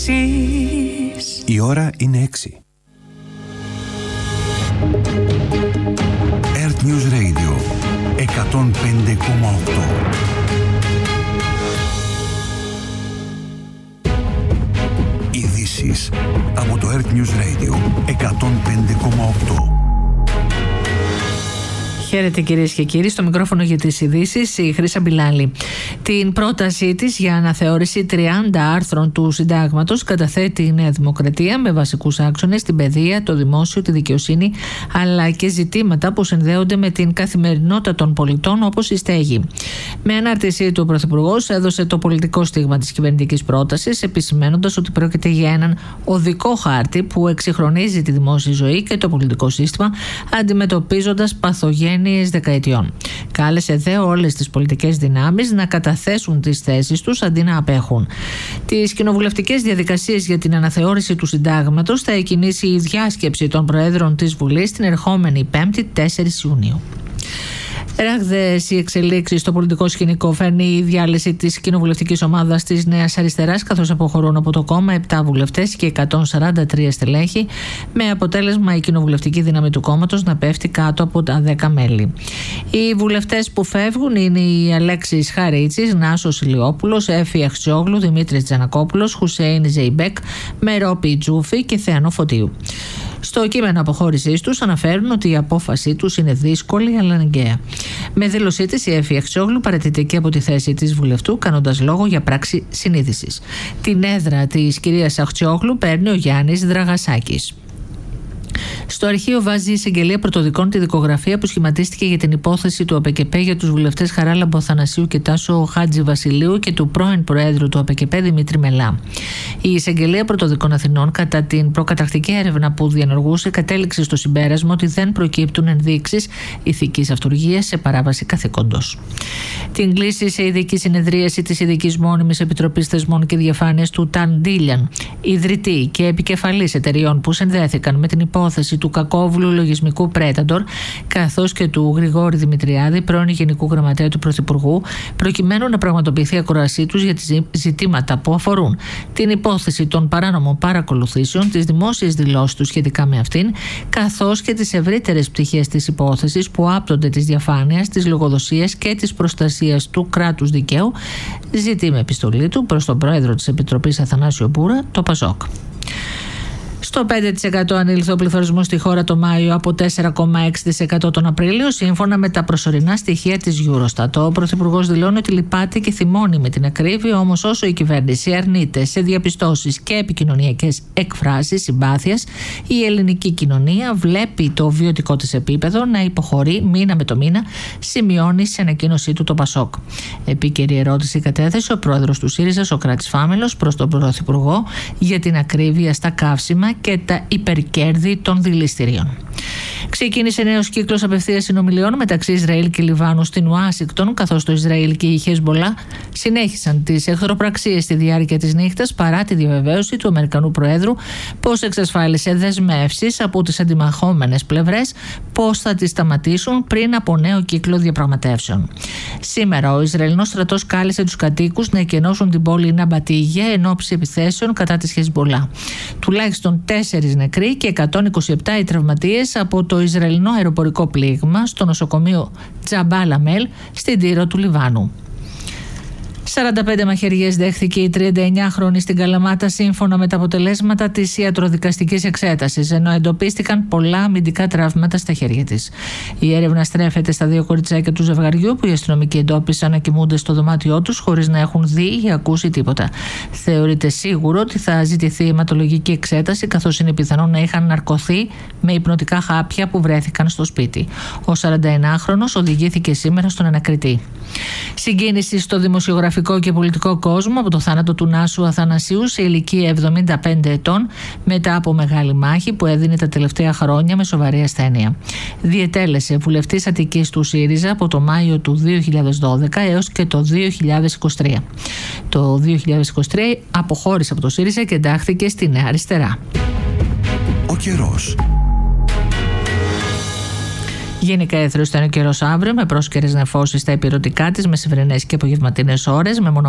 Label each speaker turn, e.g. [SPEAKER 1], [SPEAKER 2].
[SPEAKER 1] Η ώρα είναι 6. Earth News Radio 105,8. Ειδήσεις από το Earth News Radio 105,8.
[SPEAKER 2] Χαίρετε κυρίες και κύριοι, στο μικρόφωνο για τις ειδήσεις η Χρύσα Μπιλάλη. Την πρότασή της για αναθεώρηση 30 άρθρων του Συντάγματος καταθέτει η Νέα Δημοκρατία με βασικούς άξονες την παιδεία, το δημόσιο, τη δικαιοσύνη αλλά και ζητήματα που συνδέονται με την καθημερινότητα των πολιτών όπως η στέγη. Με ανάρτησή του ο Πρωθυπουργός έδωσε το πολιτικό στίγμα της κυβερνητικής πρότασης, επισημαίνοντας ότι πρόκειται για έναν οδικό χάρτη που εξυγχρονίζει τη δημόσια ζωή και το πολιτικό σύστημα, αντιμετωπίζοντας παθογένειες δεκαετιών. Κάλεσε δε όλες τις πολιτικές δυνάμεις να καταθέσουν τις θέσεις τους αντί να απέχουν. Τις κοινοβουλευτικές διαδικασίες για την αναθεώρηση του Συντάγματος θα εκκινήσει η διάσκεψη των Προέδρων της Βουλής την ερχόμενη 5η 4 Ιουνίου. Ράγδες οι εξελίξεις στο πολιτικό σκηνικό φέρνει η διάλυση της κοινοβουλευτικής ομάδας της Νέας Αριστεράς, καθώς αποχωρούν από το κόμμα 7 βουλευτές και 143 στελέχη, με αποτέλεσμα η κοινοβουλευτική δύναμη του κόμματος να πέφτει κάτω από τα 10 μέλη. Οι βουλευτές που φεύγουν είναι οι Αλέξης Χαρίτσης, Νάσος Ηλιόπουλος, Έφη Αχτσιόγλου, Δημήτρης Τζανακόπουλος, Χουσέιν Ζεϊμπέκ, Μερόπη Τζούφη και Θεανό Φωτίου. Στο κείμενο αποχώρησής τους αναφέρουν ότι η απόφασή τους είναι δύσκολη αλλά αναγκαία. Με δήλωσή της, η Έφη Αχτσιόγλου παραιτείται και από τη θέση της βουλευτού, κάνοντας λόγο για πράξη συνείδησης. Την έδρα της κυρίας Αχτσιόγλου παίρνει ο Γιάννης Δραγασάκης. Στο αρχείο βάζει η εισαγγελία πρωτοδικών τη δικογραφία που σχηματίστηκε για την υπόθεση του ΑΠΚΠ για τους βουλευτές Χαράλαμπο Αθανασίου και Τάσο Χάτζη Βασιλείου και του πρώην Προέδρου του ΑΠΚΠ Δημήτρη Μελά. Η εισαγγελία πρωτοδικών Αθηνών, κατά την προκαταρκτική έρευνα που διενεργούσε, κατέληξε στο συμπέρασμα ότι δεν προκύπτουν ενδείξεις ηθικής αυτουργίας σε παράβαση καθήκοντος. Την κλήση σε ειδική συνεδρίαση της Ειδικής Μόνιμης Επιτροπής Θεσμών και Διαφάνειας του Ταν Ντίλιαν, ιδρυτή και επικεφαλής εταιριών που συνδέθηκαν με την υπόθεση του κακόβουλου λογισμικού Πρέταντορ, καθώς και του Γρηγόρη Δημητριάδη, πρώην Γενικού Γραμματέα του Πρωθυπουργού, προκειμένου να πραγματοποιηθεί ακροασή τους για τις ζητήματα που αφορούν την υπόθεση των παράνομων παρακολουθήσεων, τις δημόσιες δηλώσεις τους σχετικά με αυτήν, καθώς και τις ευρύτερες πτυχές της υπόθεσης που άπτονται της διαφάνειας, της λογοδοσίας και της προστασίας του κράτους δικαίου, ζητεί με επιστολή του προς τον Πρόεδρο της Επιτροπής Αθανάσιο Μπούρα, το ΠΑΣΟΚ. Στο 5% ανήλθε ο πληθωρισμός στη χώρα το Μάιο από 4,6% τον Απρίλιο, σύμφωνα με τα προσωρινά στοιχεία της Eurostat. Ο Πρωθυπουργός δηλώνει ότι λυπάται και θυμώνει με την ακρίβεια, όμως όσο η κυβέρνηση αρνείται σε διαπιστώσεις και επικοινωνιακές εκφράσεις συμπάθειας, η ελληνική κοινωνία βλέπει το βιωτικό της επίπεδο να υποχωρεί μήνα με το μήνα, σημειώνει σε ανακοίνωσή του το ΠΑΣΟΚ. Επίκαιρη ερώτηση κατέθεσε ο πρόεδρος του ΣΥΡΙΖΑ, Σωκράτης Φάμελος, προς τον Πρωθυπουργό για την ακρίβεια στα καύσιμα και τα υπερκέρδη των δηληστηρίων. Ξεκίνησε νέος κύκλος απευθείας συνομιλιών μεταξύ Ισραήλ και Λιβάνου στην Ουάσιγκτον, καθώς το Ισραήλ και η Χεσμπολά συνέχισαν τις εχθροπραξίες στη διάρκεια της νύχτας, παρά τη διαβεβαίωση του Αμερικανού Προέδρου πως εξασφάλισε δεσμεύσεις από τις αντιμαχόμενες πλευρές πως θα τις σταματήσουν πριν από νέο κύκλο διαπραγματεύσεων. Σήμερα ο Ισραηλινός στρατός κάλεσε τους κατοίκους να εκενώσουν την πόλη Ναμπατίγε εν ώψη επιθέσεων κατά της Χεσμπολά. Τουλάχιστον 4 νεκροί και 127 οι τραυματίες από το Ισραηλινό αεροπορικό πλήγμα στο νοσοκομείο Τζαμπάλ Αμέλ στην Τύρο του Λιβάνου. 45 μαχαιριές δέχθηκε η 39χρονη στην Καλαμάτα, σύμφωνα με τα αποτελέσματα της ιατροδικαστικής εξέτασης, ενώ εντοπίστηκαν πολλά αμυντικά τραύματα στα χέρια της. Η έρευνα στρέφεται στα 2 κοριτσάκια του ζευγαριού που οι αστυνομικοί εντόπισαν να κοιμούνται στο δωμάτιό τους χωρίς να έχουν δει ή ακούσει τίποτα. Θεωρείται σίγουρο ότι θα ζητηθεί αιματολογική εξέταση, καθώς είναι πιθανό να είχαν ναρκωθεί με υπνοτικά χάπια που βρέθηκαν στο σπίτι. Ο 41χρονος οδηγήθηκε σήμερα στον ανακριτή. Συγκίνηση στο δημοσιογραφικό και πολιτικό κόσμο από το θάνατο του Νάσου Αθανασίου σε ηλικία 75 ετών, μετά από μεγάλη μάχη που έδινε τα τελευταία χρόνια με σοβαρή ασθένεια. Διετέλεσε βουλευτής Αττικής του ΣΥΡΙΖΑ από το Μάιο του 2012 έως και το 2023. Το 2023 αποχώρησε από το ΣΥΡΙΖΑ και εντάχθηκε στη Νέα Αριστερά.
[SPEAKER 1] Ο καιρός.
[SPEAKER 2] Γενικά έθρος ήταν ο καιρός αύριο, με πρόσκαιρες νεφώσεις στα ηπειρωτικά της μεσημβρινές και απογευματινές ώρες, με